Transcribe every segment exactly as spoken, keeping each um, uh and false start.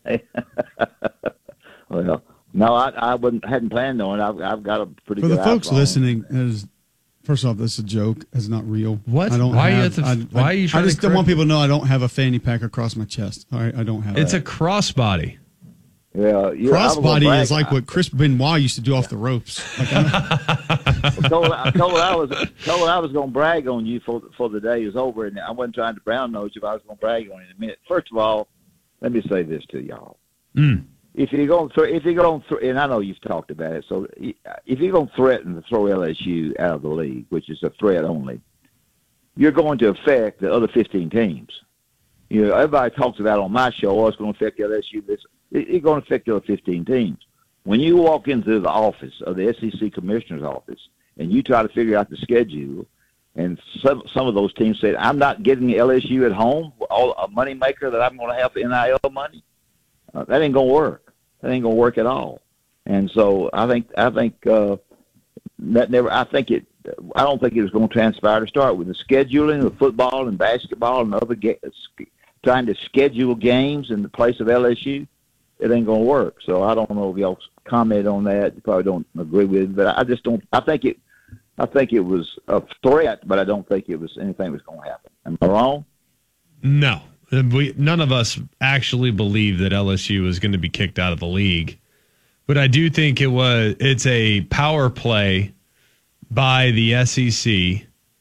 Well, no, I, I wouldn't hadn't planned on it. I've, I've got a pretty For good the folks iPhone. listening, is first off, this is a joke. It's not real. What? I don't Why have, are you at the, I, why are you I trying just to don't want correct- people to know I don't have a fanny pack across my chest. All right, I don't have It's that. a crossbody. Yeah, you, I was gonna Crossbody brag. is like what Chris Benoit used to do off the ropes. Like, I told, I told I was told I was going to brag on you for for the day is over, and I wasn't trying to brown nose you. If I was going to brag on you in a minute. First of all, let me say this to y'all: Mm. if you're going to, if you're going to, and I know you've talked about it, so if you're going to threaten to throw L S U out of the league, which is a threat only, you're going to affect the other fifteen teams. You know, everybody talks about on my show, oh, it's going to affect L S U. This, it, it's going to affect the other fifteen teams. When you walk into the office of the S E C commissioner's office and you try to figure out the schedule, and some some of those teams say, I'm not getting L S U at home, all, a money maker that I'm going to have N I L money, uh, that ain't going to work. That ain't going to work at all. And so I think I think uh, that never. I think it. I don't think it was going to transpire to start with. The scheduling of football and basketball and other ga- trying to schedule games in the place of L S U, it ain't going to work. So I don't know if y'all comment on that. You probably don't agree with it, but I just don't. I think it. I think it was a threat, but I don't think it was anything was going to happen. Am I wrong? No, we none of us actually believe that L S U is going to be kicked out of the league, but I do think it was. It's a power play by the S E C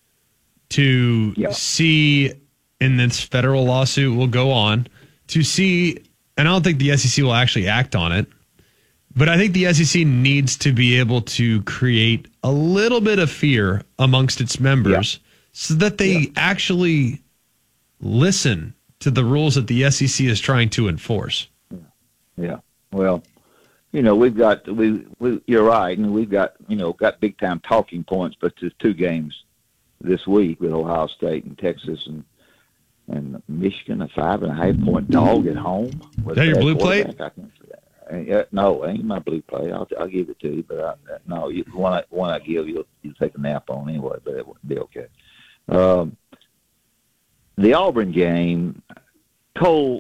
to Yeah. see, and this federal lawsuit will go on to see, and I don't think the S E C will actually act on it, but I think the S E C needs to be able to create a little bit of fear amongst its members Yeah. so that they Yeah. actually listen to the rules that the S E C is trying to enforce. Yeah. Well, you know, we've got we, we you're right, and we've got you know got big time talking points, but there's two games this week with Ohio State and Texas and and Michigan, a five and a half point dog at home. Is that your blue plate? I can't see that. And, uh, no, it ain't my blue plate. I'll, I'll give it to you, but I, uh, no, you, one I one I give you, you take a nap on anyway, but it would be okay. Um, the Auburn game, Cole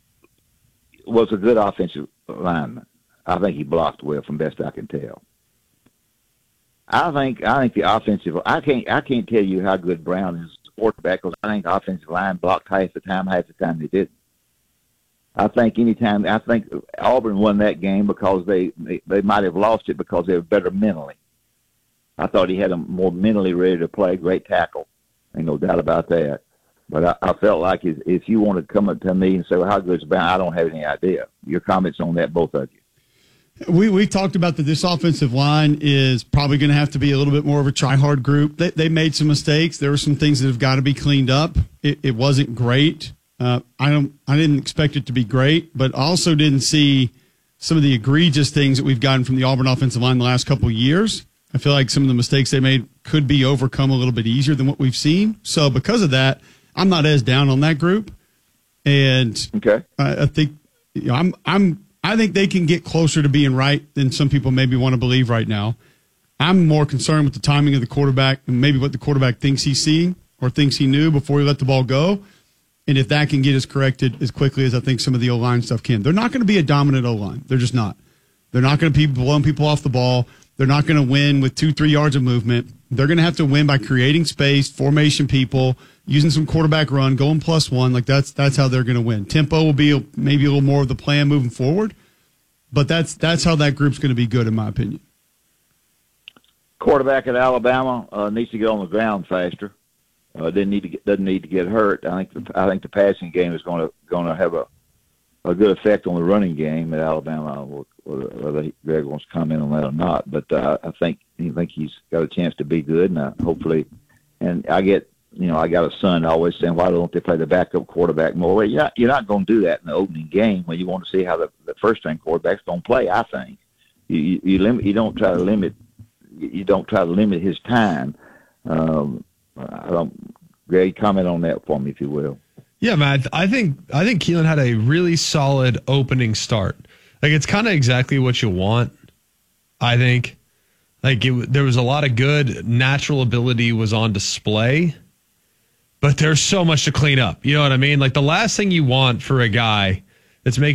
was a good offensive lineman. I think he blocked well, from best I can tell. I think I think the offensive. I can't I can't tell you how good Brown is as a quarterback, because I think the offensive line blocked half the time, half the time they didn't. I think anytime I think Auburn won that game because they they, they might have lost it because they were better mentally. I thought he had them more mentally ready to play. Great tackle, ain't no doubt about that. But I, I felt like if, if you want to come up to me and say, well, how good is Brown, I don't have any idea. Your comments on that, both of you. We we talked about that this offensive line is probably going to have to be a little bit more of a try-hard group. They, they made some mistakes. There were some things that have got to be cleaned up. It, it wasn't great. Uh, I don't. I didn't expect it to be great, but I also didn't see some of the egregious things that we've gotten from the Auburn offensive line the last couple of years. I feel like some of the mistakes they made could be overcome a little bit easier than what we've seen. So because of that, I'm not as down on that group. And Okay. I, I think you know, I'm I'm. I think they can get closer to being right than some people maybe want to believe right now. I'm more concerned with the timing of the quarterback and maybe what the quarterback thinks he's seeing or thinks he knew before he let the ball go. And if that can get us corrected as quickly as I think some of the O-line stuff can. They're not going to be a dominant O-line. They're just not. They're not going to be blowing people off the ball. They're not going to win with two, three yards of movement. They're going to have to win by creating space, formation people, using some quarterback run, going plus one. Like that's that's how they're going to win. Tempo will be maybe a little more of the plan moving forward, but that's that's how that group's going to be good in my opinion. Quarterback at Alabama uh, needs to get on the ground faster. Uh, didn't need to get, doesn't need to get hurt. I think the, I think the passing game is going to going to have a a good effect on the running game at Alabama. Whether Greg wants to comment on that or not, but uh, I think I think he's got a chance to be good, and uh, hopefully. And I get you know I got a son always saying, why don't they play the backup quarterback more? Well, you're not, you're not going to do that in the opening game when you want to see how the, the first string quarterback's going to play. I think you you, you limit you don't try to limit you don't try to limit his time. Um, I don't, Greg, comment on that for me, if you will. Yeah, man. I think I think Keelan had a really solid opening start. Like it's kind of exactly what you want. I think, like it, there was a lot of good natural ability was on display, but there's so much to clean up. You know what I mean? Like the last thing you want for a guy that's making